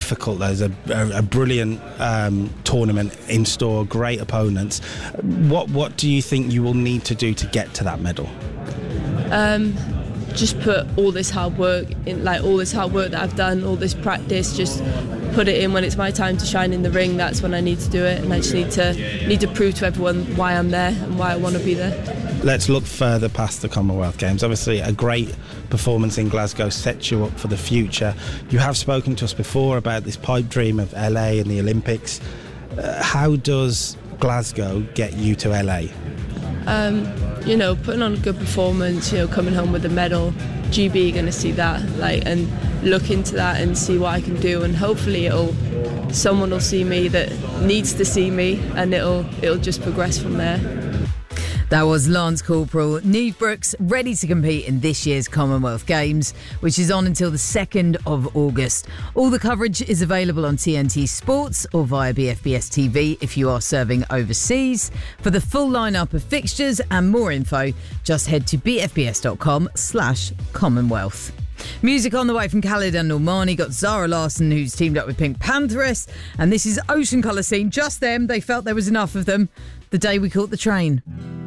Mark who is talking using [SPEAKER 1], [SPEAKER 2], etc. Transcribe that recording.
[SPEAKER 1] difficult. There's a brilliant tournament in store, great opponents. What do you think you will need to do to get to that medal?
[SPEAKER 2] Just put all this hard work in, like all this hard work that I've done, all this practice, just put it in. When it's my time to shine in the ring, that's when I need to do it, and I just need to prove to everyone why I'm there and why I want to be there. Let's look further past the Commonwealth Games. Obviously a great performance in Glasgow sets you up for the future. You have spoken to us before about this pipe dream of LA and the Olympics. How does Glasgow get you to LA? Putting on a good performance, coming home with a medal. GB are going to see that, and look into that and see what I can do, and hopefully someone will see me that needs to see me, and it'll just progress from there.
[SPEAKER 3] That was Lance Corporal Niamh Brooks, ready to compete in this year's Commonwealth Games, which is on until the 2nd of August. All the coverage is available on TNT Sports or via BFBS TV if you are serving overseas. For the full lineup of fixtures and more info, just head to bfbs.com/Commonwealth. Music on the way from Khalid and Normani. Got Zara Larsson, who's teamed up with Pink Pantheress, and this is Ocean Colour Scene. Just them, they felt there was enough of them the day we caught the train.